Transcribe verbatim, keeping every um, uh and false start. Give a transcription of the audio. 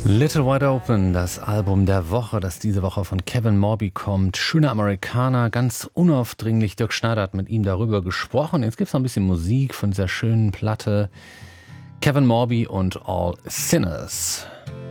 Little Wide Open, das Album der Woche, das diese Woche von Kevin Morby kommt. Schöner Amerikaner, ganz unaufdringlich. Dirk Schneider hat mit ihm darüber gesprochen. Jetzt gibt es noch ein bisschen Musik von dieser schönen Platte. Kevin Morby und All Sinners.